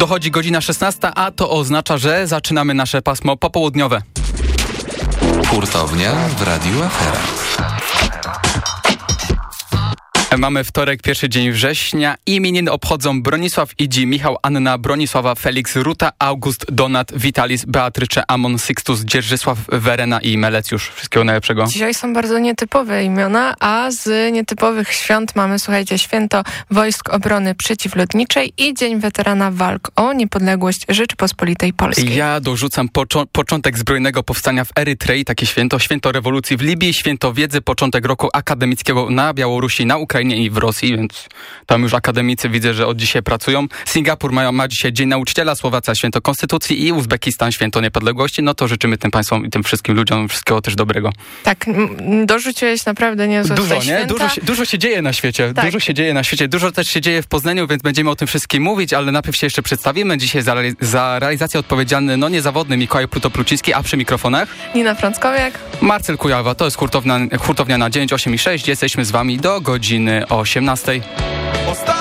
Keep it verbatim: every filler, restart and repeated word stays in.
Dochodzi godzina szesnasta, a to oznacza, że zaczynamy nasze pasmo popołudniowe. Hurtownia w Radiu Afera. Mamy wtorek, pierwszy dzień września. Imieniny obchodzą Bronisław, Idzi, Michał, Anna, Bronisława, Felix, Ruta, August, Donat, Witalis, Beatrycze, Amon, Sixtus, Dzierżysław, Werena i Melecjusz. Wszystkiego najlepszego. Dzisiaj są bardzo nietypowe imiona, a z nietypowych świąt mamy, słuchajcie, Święto Wojsk Obrony Przeciwlotniczej i Dzień Weterana Walk o Niepodległość Rzeczypospolitej Polskiej. Ja dorzucam poczo- początek zbrojnego powstania w Erytrei, takie święto, święto rewolucji w Libii, święto wiedzy, początek roku akademickiego na Białorusi, na Ukrainie i w Rosji, więc tam już akademicy widzę, że od dzisiaj pracują. Singapur ma, ma dzisiaj Dzień Nauczyciela, Słowacja Święto Konstytucji i Uzbekistan Święto Niepodległości. No to życzymy tym państwom i tym wszystkim ludziom wszystkiego też dobrego. Tak, m- dorzuciłeś naprawdę niezłe Dużo, nie? święta. Dużo się, dużo się dzieje na świecie. Tak. Dużo się dzieje na świecie. Dużo też się dzieje w Poznaniu, więc będziemy o tym wszystkim mówić, ale najpierw się jeszcze przedstawimy. Dzisiaj za, reali- za realizację odpowiedzialny, no niezawodny Mikołaj Pruto-Pruciński, a przy mikrofonach Nina Frąckowiak. Marcel Kujawa. To jest hurtownia, hurtownia na dziewięć osiem i sześć. Jesteśmy z wami do godziny osiemnastej.